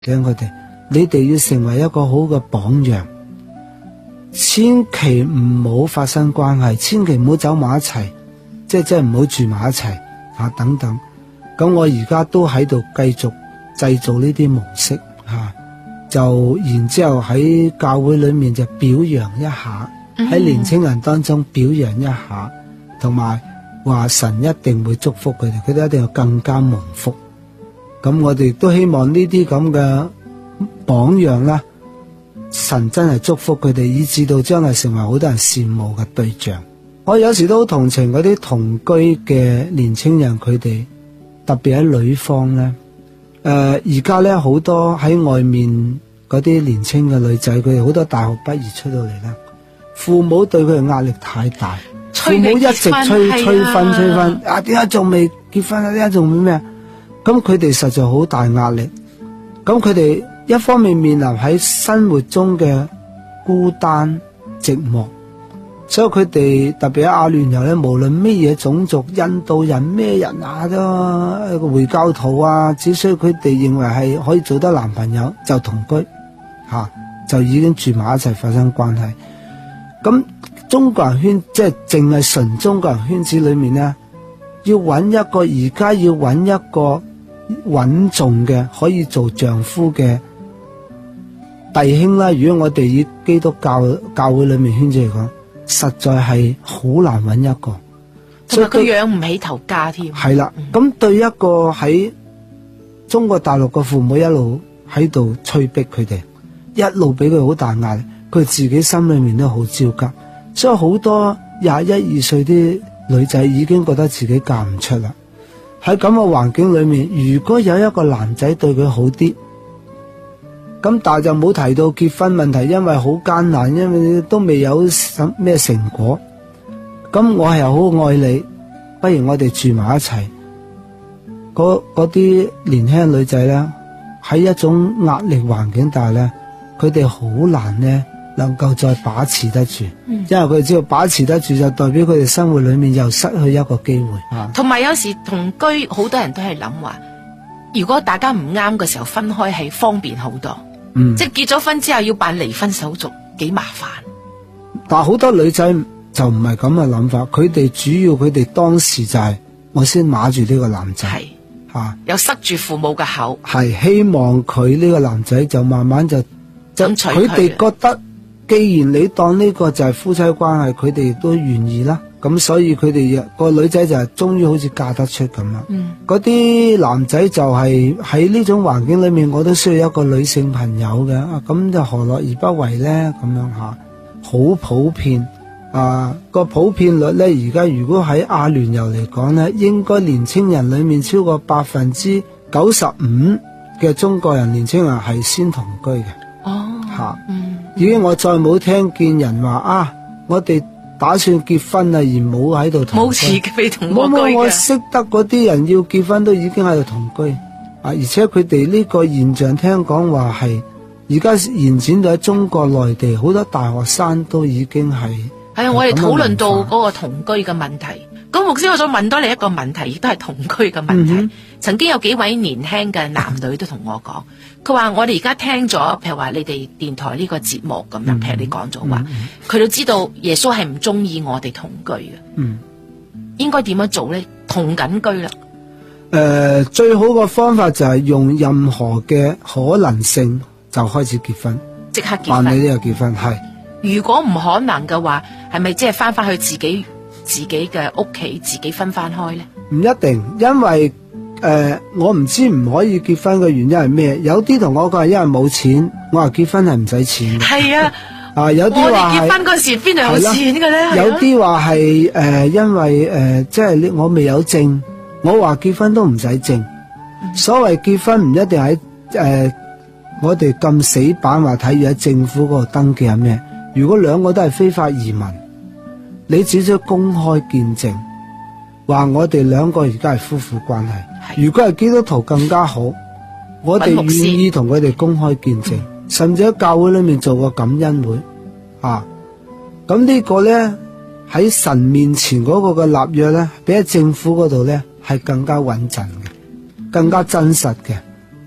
請佢哋，你哋要成為一個好嘅榜樣，千祈唔好發生關係，千祈唔好走埋一齊，即係唔好住埋一齊等等。咁我而家都喺度繼續製造呢啲模式就然之後喺教會裏面就表揚一下，喺年青人當中表揚一下，同埋話神一定會祝福佢哋，佢哋一定要更加蒙福。咁我哋都希望呢啲咁嘅榜樣啦，神真係祝福佢哋，以至到將來成為好多人羨慕嘅對象。我有時都好同情嗰啲同居嘅年青人，佢哋特別喺女方咧。而家咧好多喺外面嗰啲年青嘅女仔，佢哋好多大學畢業出到嚟啦，父母對佢嘅壓力太大，父母一直催婚點解仲未結婚啊？點解仲未咩啊？咁佢哋實在好大壓力。咁佢哋一方面面臨喺生活中嘅孤單寂寞，所以佢哋特別喺阿聯酋咧，無論咩嘢種族，印度人咩人都回教徒只需要佢哋認為係可以做得男朋友就同居就已經住埋一齊發生關係。咁中國人圈即係淨係純中國人圈子裏面咧，要揾一個穩重嘅可以做丈夫嘅弟兄啦。如果我哋以基督教會裏面圈子嚟講，實在係好難揾一個， 同埋佢養唔起頭家添。係啦， 咁對一個喺中國大陸嘅父母一路喺度催逼佢哋，一路俾佢好大壓力，佢自己心裏面都好焦急，所以好多21、22歲啲女仔已經覺得自己嫁唔出啦。喺咁嘅環境裏面，如果有一個男仔對佢好啲，咁但係就冇提到結婚問題，因為好艱難，因為都未有咩成果。咁我係好愛你，不如我哋住埋一齊。嗰啲年輕女仔咧，喺一種壓力環境下咧，佢哋好難咧能夠再把持得住，因為佢哋只要把持得住，就代表佢哋生活裏面又失去一個機會。 同埋有時同居，好多人都係諗話，如果大家唔啱嘅時候分開係方便好多。即係結咗婚之後要辦離婚手續，幾麻煩。 但係好多女仔就唔係咁嘅諗法，佢哋主要佢哋當時就係我先碼住呢個男仔， 又塞住父母嘅口， 係希望佢呢個男仔就慢慢就佢哋覺得，既然你當呢個就係夫妻關係，佢哋亦都願意啦。咁所以佢哋個女仔就係終於好似嫁得出咁啦。嗰啲男仔就係喺呢種環境裏面，我都需要一個女性朋友嘅，咁就何樂而不為呢？咁樣好普遍個普遍率呢，而家如果喺阿聯酋嚟講呢，應該年青人裏面超過95%嘅中國人年青人係先同居嘅。已經我再冇聽見人話我哋打算結婚而冇喺度同居， 冇自己同居嘅。 我識得嗰啲人要結婚都已經喺度同居而且佢哋呢個現象聽講話係而家延展到喺中國內地，好多大學生都已經係我哋討論到嗰個同居嘅問題。咁牧師，我想問多你一個問題，亦都係同居嘅問題。曾經有幾位年輕嘅男女都同我講，佢話我哋而家聽咗，譬如話你哋電台呢個節目咁樣，譬如你講咗話，佢都知道耶穌係唔中意我哋同居嘅。應該點樣做呢？同緊居啦。 最好嘅方法就係用任何嘅可能性就開始結婚， 即刻結婚。 辦理呢個結婚係。 如果唔可能嘅話，係咪即係翻去自己嘅屋企自己分翻開呢？ 唔一定，因為我唔知唔可以結婚嘅原因係咩。有啲同我講係因為冇錢，我話結婚係唔使錢嘅。係有啲話我哋結婚嗰時邊度有錢嘅咧？ 有啲話係因為即係我未有證，我話結婚都唔使證。所謂結婚唔一定喺我哋咁死板話睇住喺政府嗰度登記係咩？如果兩個都係非法移民，你只需公開見證，話我哋兩個而家係夫婦關係。如果係基督徒更加好，我哋願意同佢哋公開見證，甚至喺教會裏面做個感恩會。咁呢個呢，喺神面前嗰個嘅立約呢，比喺政府嗰度呢係更加穩陣嘅，更加真實嘅。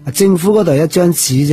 政府嗰度一張紙啫。